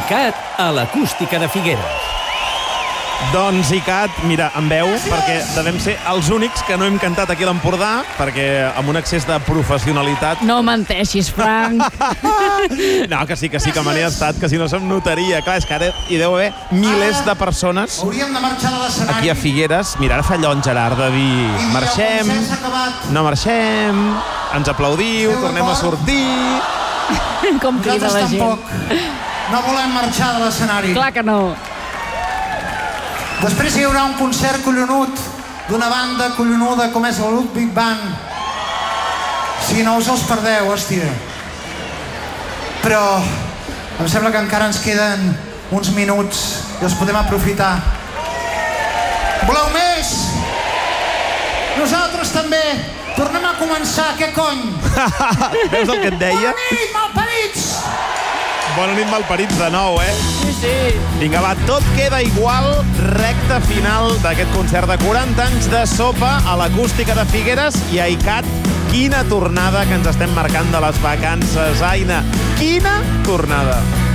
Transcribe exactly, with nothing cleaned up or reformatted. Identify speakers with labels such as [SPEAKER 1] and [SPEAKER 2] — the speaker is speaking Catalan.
[SPEAKER 1] ICAT a l'Acústica de Figueres.
[SPEAKER 2] Doncs ICAT, mira, em veu, perquè devem ser els únics que no hem cantat aquí a l'Empordà, perquè amb un excés de professionalitat...
[SPEAKER 3] No menteixis, Frank.
[SPEAKER 2] No, que sí, que sí, que me n'he estat, que si no se'm notaria. Clar, és que ara hi deu haver milers de persones
[SPEAKER 4] Hauríem de marxar de l'escenari.
[SPEAKER 2] aquí a Figueres. Mira, ara fa allò en Gerard de dir marxem, no marxem, ens aplaudiu, tornem a sortir...
[SPEAKER 3] Com crida la gent.
[SPEAKER 4] Tampoc no volem marxar de l'escenari.
[SPEAKER 3] Clar que no.
[SPEAKER 4] Després hi haurà un concert collonut d'una banda collonuda com és el Ludwig Band. Si no us els perdeu, hòstia. Però em sembla que encara ens queden uns minuts i els podem aprofitar. Voleu més? Nosaltres també. Tornem a començar, què cony?
[SPEAKER 2] Veus el que et deia?
[SPEAKER 4] Bona nit, malparits!
[SPEAKER 2] Bona nit, malparits, de nou, eh?
[SPEAKER 3] Sí, sí.
[SPEAKER 2] Vinga, va, tot queda igual, recta final d'aquest concert de quaranta anys de sopa a l'Acústica de Figueres i a ICAT. Quina tornada que ens estem marcant de les vacances, Aina. Quina tornada.